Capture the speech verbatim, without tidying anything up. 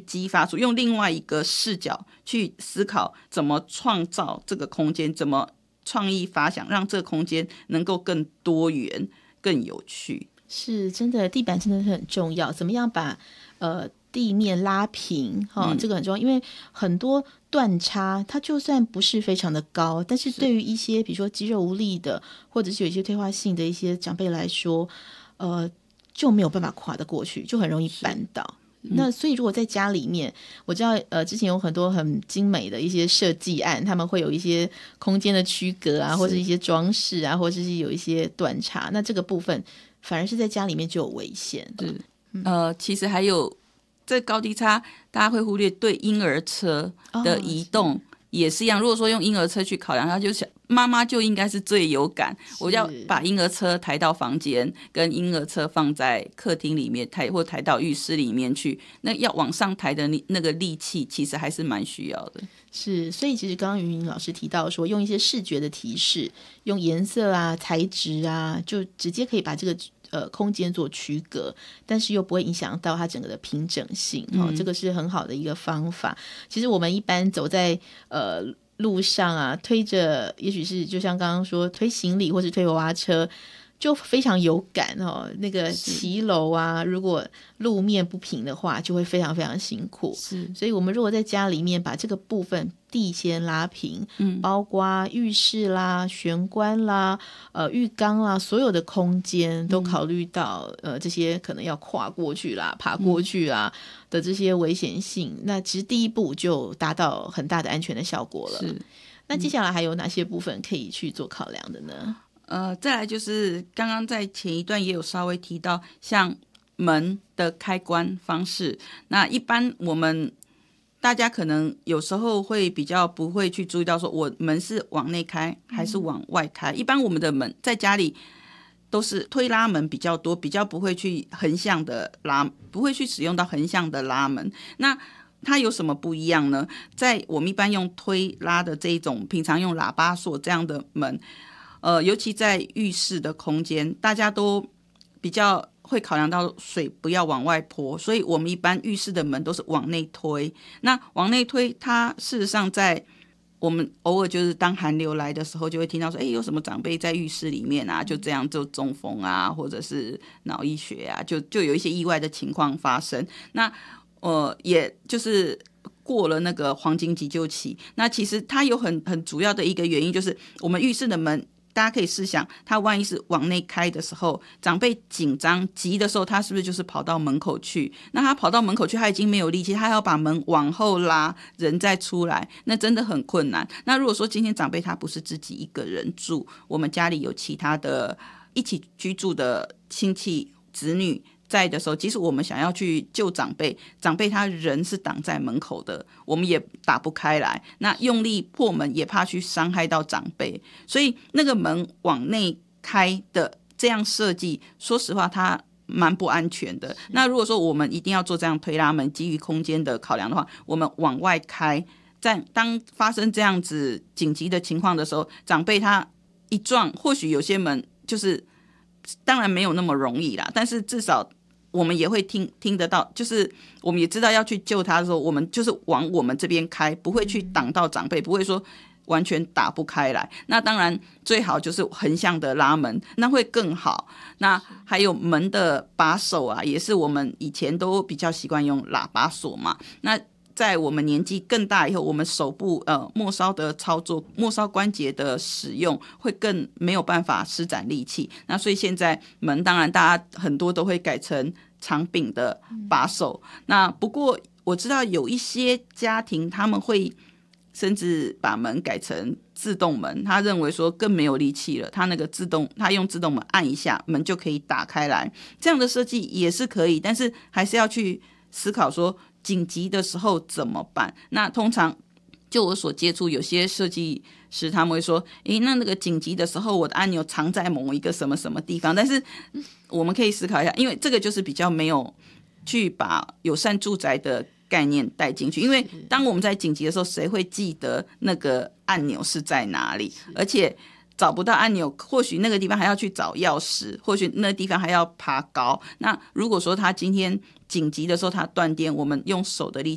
激发出，用另外一个视角去思考怎么创造这个空间，怎么创意发想，让这个空间能够更多元、更有趣。 是真的，地板真的是很重要，怎么样把呃地面拉平、哦嗯、这个很重要，因为很多断差它就算不是非常的高，但是对于一些比如说肌肉无力的或者是有一些退化性的一些长辈来说，呃就没有办法跨得过去，就很容易绊倒。那所以如果在家里面，我知道呃之前有很多很精美的一些设计案，他们会有一些空间的区隔啊，或是一些装饰啊，或者是有一些断差，那这个部分反而是在家里面就有危险。 是呃，其实还有这高低差，大家会忽略对婴儿车的移动。哦，也是一样，如果说用婴儿车去考量，他就想妈妈就应该是最有感，我要把婴儿车抬到房间，跟婴儿车放在客厅里面抬，或抬到浴室里面去，那要往上抬的那个力气其实还是蛮需要的。 是，所以其实刚刚云云老师提到说，用一些视觉的提示，用颜色啊、材质啊，就直接可以把这个呃空间做区隔，但是又不会影响到它整个的平整性、哦嗯、这个是很好的一个方法。其实我们一般走在呃路上啊，推着也许是就像刚刚说推行李或是推娃娃车，就非常有感哦。那个骑楼啊，如果路面不平的话，就会非常非常辛苦。是，所以我们如果在家里面把这个部分地先拉平，嗯，包括浴室啦、玄关啦、呃浴缸啦，所有的空间都考虑到、嗯、呃这些可能要跨过去啦、爬过去啦的这些危险性、嗯，那其实第一步就达到很大的安全的效果了。是，那接下来还有哪些部分可以去做考量的呢？ 呃，再来就是刚刚在前一段也有稍微提到，像门的开关方式。那一般我们大家可能有时候会比较不会去注意到，说我门是往内开还是往外开。嗯、一般我们的门在家里都是推拉门比较多，比较不会去横向的拉，不会去使用到横向的拉门。那它有什么不一样呢？在我们一般用推拉的这一种，平常用喇叭锁这样的门。呃，尤其在浴室的空间，大家都比较会考量到水不要往外泼，所以我们一般浴室的门都是往内推。那往内推，它事实上在我们偶尔就是当寒流来的时候，就会听到说，哎，有什么长辈在浴室里面啊，就这样就中风啊，或者是脑溢血啊，就就有一些意外的情况发生。那呃，也就是过了那个黄金急救期，那其实它有很很主要的一个原因，就是我们浴室的门。大家可以试想，他万一是往内开的时候，长辈紧张急的时候，他是不是就是跑到门口去？那他跑到门口去，他已经没有力气，他要把门往后拉，人再出来，那真的很困难。那如果说今天长辈他不是自己一个人住，我们家里有其他的一起居住的亲戚子女在的时候，即使我们想要去救长辈，长辈他人是挡在门口的，我们也打不开来，那用力破门也怕去伤害到长辈，所以那个门往内开的这样设计，说实话它蛮不安全的。那如果说我们一定要做这样推拉门，基于空间的考量的话，我们往外开，在当发生这样子紧急的情况的时候，长辈他一撞，或许有些门就是当然没有那么容易啦，但是至少我们也会听听得到，就是我们也知道要去救他的时候，我们就是往我们这边开，不会去挡到长辈，不会说完全打不开来。那当然最好就是横向的拉门，那会更好。那还有门的把手啊，也是我们以前都比较习惯用喇叭锁嘛。那在我们年纪更大以后，我们手部呃末梢的操作，末梢关节的使用会更没有办法施展力气。那所以现在门当然大家很多都会改成长柄的把手。嗯、那不过我知道有一些家庭他们会甚至把门改成自动门，他认为说更没有力气了，他那个自动他用自动门按一下门就可以打开来，这样的设计也是可以，但是还是要去思考说紧急的时候怎么办。那通常就我所接触，有些设计师他们会说，诶，那那个紧急的时候我的按钮藏在某一个什么什么地方，但是我们可以思考一下，因为这个就是比较没有去把友善住宅的概念带进去，因为当我们在紧急的时候，谁会记得那个按钮是在哪里？而且找不到按钮，或许那个地方还要去找钥匙，或许那个地方还要爬高。那如果说他今天紧急的时候他断电，我们用手的力